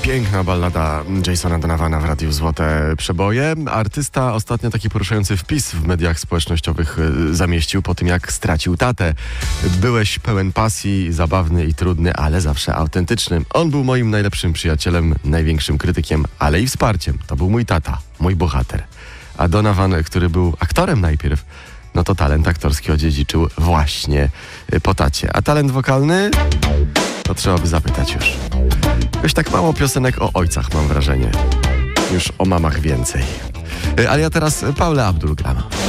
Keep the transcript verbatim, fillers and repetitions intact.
Piękna ballada Jasona Donovana w Radiu Złote Przeboje. Artysta ostatnio taki poruszający wpis w mediach społecznościowych zamieścił po tym, jak stracił tatę. Byłeś pełen pasji, zabawny i trudny, ale zawsze autentyczny. On był moim najlepszym przyjacielem, największym krytykiem, ale i wsparciem. To był mój tata, mój bohater. A Donovan, który był aktorem najpierw, no to talent aktorski odziedziczył właśnie po tacie. A talent wokalny? To trzeba by zapytać już. Jakoś tak mało piosenek o ojcach, mam wrażenie. Już o mamach więcej. Ale ja teraz Paula Abdul gram.